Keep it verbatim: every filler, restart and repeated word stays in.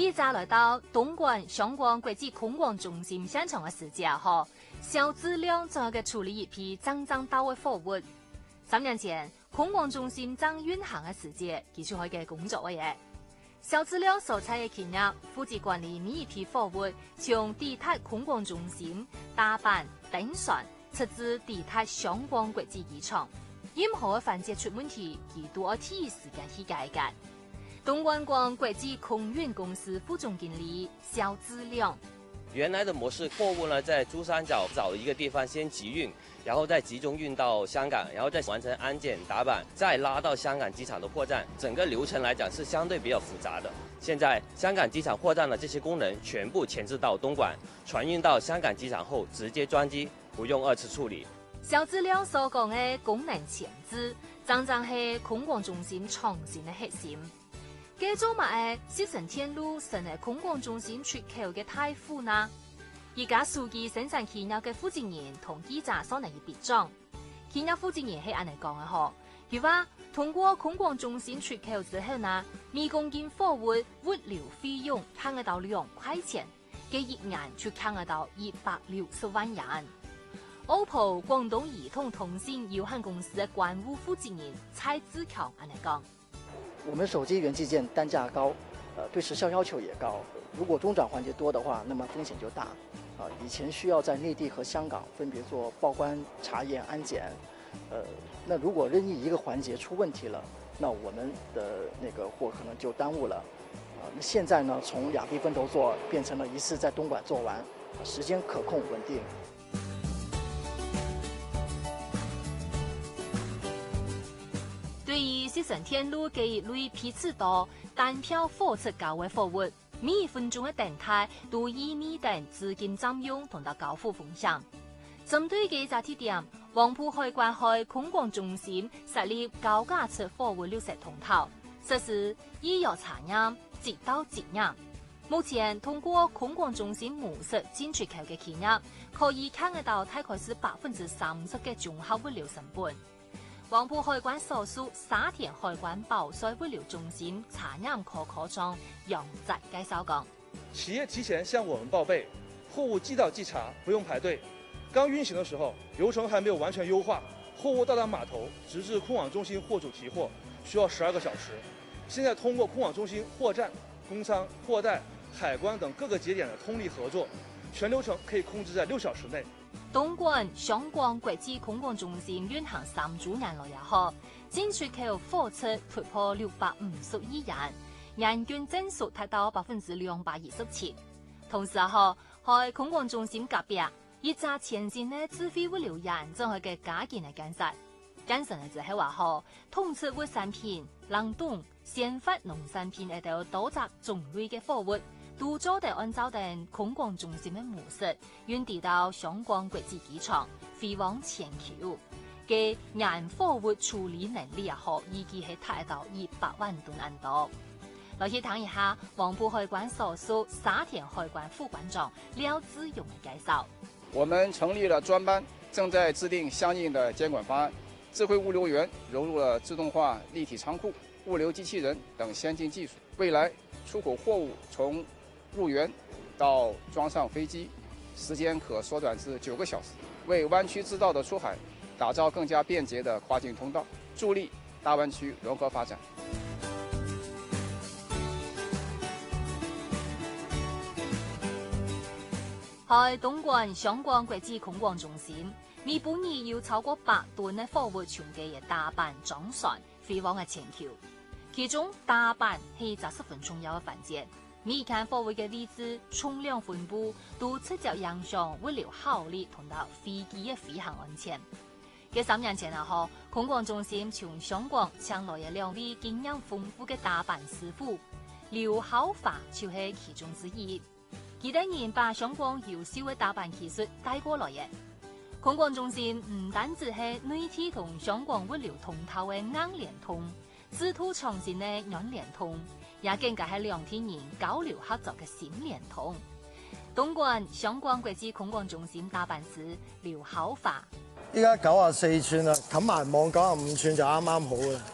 記者來到東莞雙廣國際空廣中心現場嘅時節後，肖志亮正喺處理一批髒髒到嘅貨物。三年前，空廣中心正運行嘅時節，佢就開嘅工作嘅嘢。肖志亮所採嘅企業負責管理每一批貨物，從地塔空廣中心大阪登船，直至地塔雙廣國際機場。任何嘅環節出問題，佢都要第一時間去解決。東莞廣國際空運公司副總經理肖志亮： 原來的模式，貨物呢在珠三角找一個地方先集運，然後再集中運到香港，然後再完成安檢打板，再拉到香港機場的貨站。整個流程來講是相對比較複雜的。現在香港機場貨站的這些功能全部遷至到東莞，船運到香港機場後直接裝機，不用二次處理。 肖志亮所講的功能遷置，正正係空廣中心創新的核心。繼做埋西成天路成係空廣中心出口嘅大戶呢？而家數據生產企業嘅負責人同記者所嚟別裝，企業負責人係按嚟講嘅嗬，佢話通過空廣中心出口之後呢，每公斤貨物物流費用慳得到兩塊錢，嘅一年就慳得到一百六十萬元。O P O 廣東移動通信有限公司嘅關務負責人蔡志強按嚟講。 我們手機元器件單價高，呃，對時效要求也高。如果中轉環節多的話，那麼風險就大。啊，以前需要在內地和香港分別做報關、查驗、安檢，呃，那如果任意一個環節出問題了，那我們的那個貨可能就耽誤了。啊，那現在呢，從兩地分頭做變成了一次在東莞做完，時間可控穩定。 對於西成天路嘅一類批次多、單票貨車高嘅貨物，每一分鐘嘅等待都意味等資金佔用同到交付風險。針對嘅這啲點，黃埔海關喺空廣中心設立高架次貨物流失通道，實施醫藥查驗、直到直驗。目前通過空廣中心模式進出口嘅企業，可以看得到大概是百分之三十嘅綜合物流成本。黃埔海關所屬沙田海關保稅物流中心查驗科科長楊澤介紹講： 企業提前向我們報備，貨物寄到稽查不用排隊。剛運行的時候，流程還沒有完全優化，貨物到達碼頭直至空廣中心貨主提貨需要十二個小時。現在通過空廣中心貨站、工倉、貨代、海關等各個節點的通力合作，全流程可以控制在六小時內。 東莞雙廣國際空廣中心運行三周年了以後，進出口貨車突破六百五十億元，人均增速達到百分之兩百二十七。同時啊，喺空廣中心隔壁，一架前線嘅智慧物流員正喺嘅加建嚟建設。建成嘅之後話好，統出物產品、冷凍、鮮發農產品嚟到多隻種類嘅貨物。都做得按照定空廣中心嘅模式，運抵到雙廣國際機場，飛往全球。嘅人貨物處理能力啊，可預計係達到一百萬噸咁多。來去睇一下黃埔海關所屬沙田海關副關長廖志勇嘅介紹。 我們成立了專班，正在制定相應的監管方案。智慧物流園融入了自動化立體倉庫、物流機器人等先進技術。未來出口貨物從入園到裝上飛機，時間可縮短至九個小時，為灣區製造的出海打造更加便捷的跨境通道，助力大灣區融合發展。 喺東莞雙廣國際空廣中心，每半年要超過百噸嘅貨物從嘅大阪裝船飛往嘅全球，其中大阪係十分重要嘅環節。每間貨物嘅位置、重量分布都直接影響物流效率同到飛機嘅飛行安全。嘅三年前啊，空廣中心從香港請來嘅兩位經驗豐富嘅大阪師傅，劉浩發就係其中之一。幾多年把香港優秀嘅大阪技術帶過來嘅。空廣中心唔單止係內地同香港物流通道嘅硬聯通，自土創新嘅軟聯通。也更加係兩天人交流合作嘅新聯通。東莞雙廣國際空廣中心大阪師劉浩發： 依家九十四寸啦，冚埋網九十五寸就啱啱好啦。